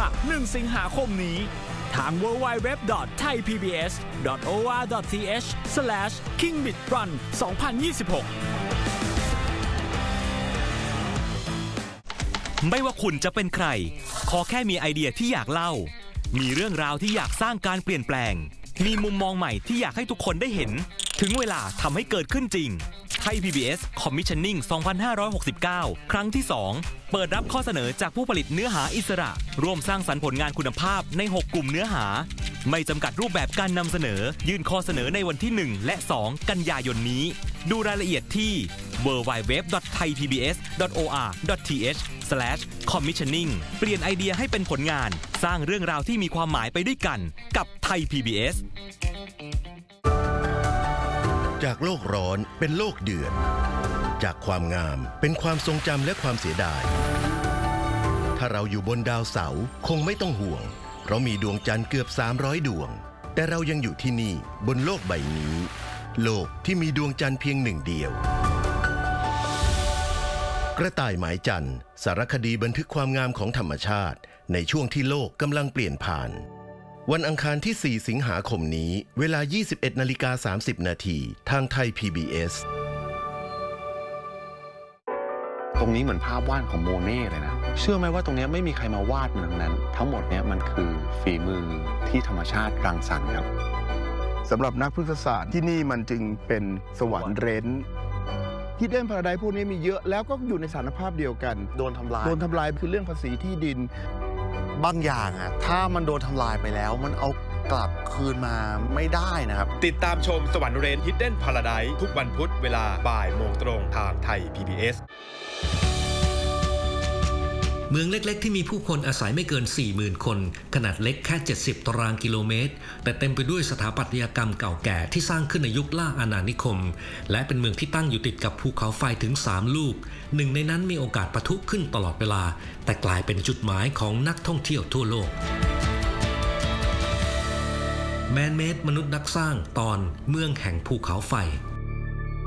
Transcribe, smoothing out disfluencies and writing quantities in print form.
มัคร1 สิงหาคมนี้ทาง www.thaipbs.or.th/kingbidrun 2026 ไม่ว่าคุณจะเป็นใครขอแค่มีไอเดียที่อยากเล่ามีเรื่องราวที่อยากสร้างการเปลี่ยนแปลงมีมุมมองใหม่ที่อยากให้ทุกคนได้เห็นถึงเวลาทำให้เกิดขึ้นจริงไทย PBS Commissioning 2569 ครั้งที่ 2 เปิดรับข้อเสนอจากผู้ผลิตเนื้อหาอิสระร่วมสร้างสรรค์ผลงานคุณภาพใน 6 กลุ่มเนื้อหาไม่จำกัดรูปแบบการนำเสนอยื่นข้อเสนอในวันที่ 1 และ 2 กันยายนนี้ดูรายละเอียดที่ www.thaipbs.or.th/commissioning เปลี่ยนไอเดียให้เป็นผลงานสร้างเรื่องราวที่มีความหมายไปด้วยกันกับไทย PBS จากโลกร้อนเป็นโลกเดือดจากความงามเป็นความทรงจำและความเสียดายถ้าเราอยู่บนดาวเสาร์คงไม่ต้องห่วงเพราะมีดวงจันทร์เกือบ300ดวงแต่เรายังอยู่ที่นี่บนโลกใบนี้โลกที่มีดวงจันทร์เพียงหนึ่งเดียวกระต่ายหมายจันทร์สารคดีบันทึกความงามของธรรมชาติในช่วงที่โลกกำลังเปลี่ยนผ่านวันอังคารที่ 4 สิงหาคมนี้เวลา 21:30 น.ทางไทย PBS ตรงนี้เหมือนภาพวาดของโมเน่เลยนะเชื่อไหมว่าตรงนี้ไม่มีใครมาวาดมันนั้นทั้งหมดนี้มันคือฝีมือที่ธรรมชาติรังสรรค์ครับสำหรับนักพฤกษศาสตร์ที่นี่มันจึงเป็นสวรรค์เร้นที่เด่นพาราไดซ์พวกนี้มีเยอะแล้วก็อยู่ในสารภาพเดียวกันโดนทำลายคือเรื่องภาษีที่ดินบางอย่างอะถ้ามันโดนทำลายไปแล้วมันเอากลับคืนมาไม่ได้นะครับติดตามชมสวรรค์เรน Hidden Paradise ทุกวันพุธเวลาบ่ายโมงตรงทางไทย PBS เมืองเล็กๆที่มีผู้คนอาศัยไม่เกิน 40,000 คนขนาดเล็กแค่70ตารางกิโลเมตรแต่เต็มไปด้วยสถาปัตยกรรมเก่าแก่ที่สร้างขึ้นในยุคล่าอาณานิคมและเป็นเมืองที่ตั้งอยู่ติดกับภูเขาไฟถึง3ลูกหนึ่งในนั้นมีโอกาสปะทุขึ้นตลอดเวลาแต่กลายเป็นจุดหมายของนักท่องเที่ยวทั่วโลกแมนเมดมนุษย์นักสร้างตอนเมืองแห่งภูเขาไฟ